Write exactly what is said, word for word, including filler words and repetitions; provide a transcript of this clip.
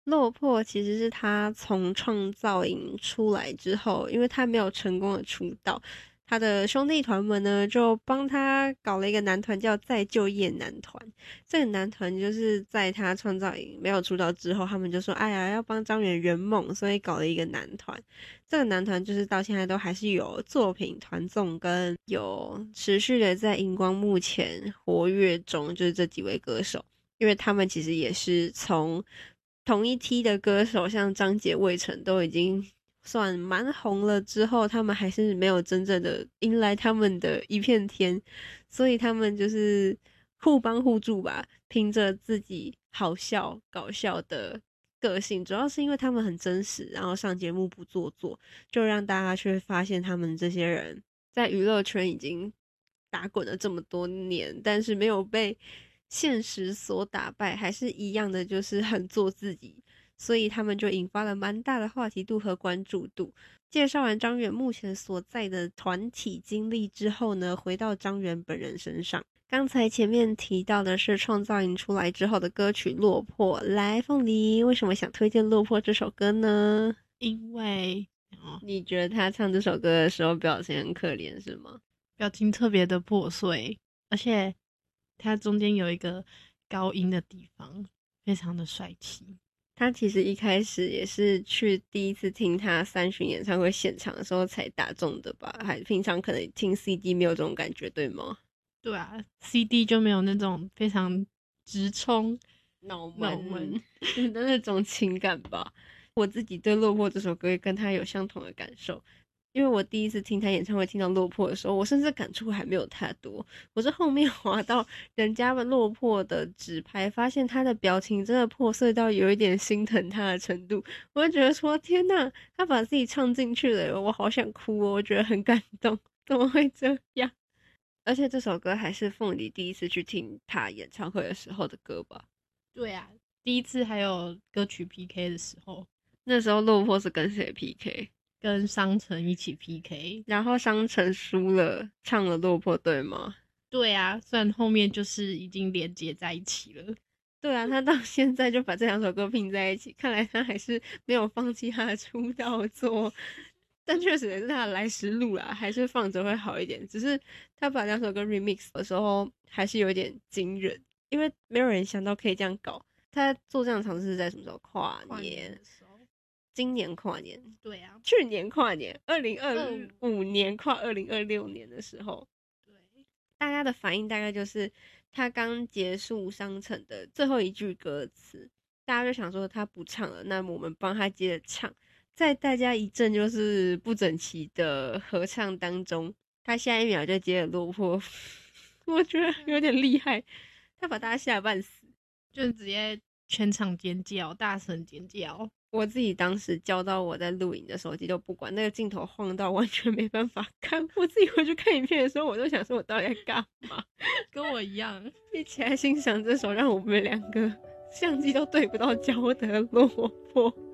落魄其实是他从创造营出来之后，因为他没有成功的出道，他的兄弟团们呢就帮他搞了一个男团叫再就业男团。这个男团就是在他创造营没有出道之后，他们就说哎呀要帮张元圆梦，所以搞了一个男团。这个男团就是到现在都还是有作品团综跟有持续的在荧光幕前活跃中，就是这几位歌手。因为他们其实也是从同一梯的歌手，像张杰、魏晨都已经算蛮红了之后，他们还是没有真正的迎来他们的一片天，所以他们就是互帮互助吧，凭着自己好笑、搞笑的个性，主要是因为他们很真实，然后上节目不做作，就让大家去发现他们这些人在娱乐圈已经打滚了这么多年，但是没有被现实所打败，还是一样的，就是很做自己，所以他们就引发了蛮大的话题度和关注度。介绍完张远目前所在的团体经历之后呢，回到张远本人身上。刚才前面提到的是创造营出来之后的歌曲《落魄》，来，凤梨为什么想推荐《落魄》这首歌呢？ 因为、哦、 你觉得他唱这首歌的时候表情很可怜是吗？ 表情特别的破碎，而且它中间有一个高音的地方，非常的帅气。 他其实一开始也是去第一次听他三巡演唱会现场的时候才打中的吧？还平常可能听 C D 没有这种感觉，对吗？ 对啊 ，C D 就没有那种非常直冲脑门脑门的那种情感吧。我自己对《落魄》这首歌也跟他有相同的感受，因为我第一次听他演唱会听到《落魄》的时候，我甚至感触还没有太多，我是后面滑到人家的《落魄》的纸牌，发现他的表情真的破碎到有一点心疼他的程度，我就觉得说天呐，他把自己唱进去了，我好想哭哦，我觉得很感动，怎么会这样？而且这首歌还是凤梨第一次去听他演唱会的时候的歌吧？ 对啊，第一次还有歌曲 P K 的时候， 那时候落魄是跟谁 P K？ 跟商城一起 P K， 然后商城输了，唱了落魄，对吗？ 对啊，虽然后面就是已经连接在一起了。 对啊，他到现在就把这两首歌拼在一起，看来他还是没有放弃他的出道作。但确实也是他的来时路啦，还是放着会好一点。只是他把两首歌 remix 的时候，还是有点惊人，因为没有人想到可以这样搞。他做这样的尝试在什么时候？跨跨年， 年的时候， 今年跨年， 对啊， 去年跨年，二零二五年跨二零二六年的时候， 对， 大家的反应大概就是他刚结束商城的最后一句歌词，大家就想说他不唱了，那么我们帮他接着唱。在大家一阵就是不整齐的合唱当中，他下一秒就接了落魄，我觉得有点厉害，他把大家吓半死， 就直接全场尖叫，大声尖叫。 我自己当时交到我在录影的手机都不管，那个镜头晃到完全没办法看。我自己回去看影片的时候，我都想说我到底在干嘛？ 跟我一样， 一起来欣赏这首让我们两个相机都对不到焦的落魄。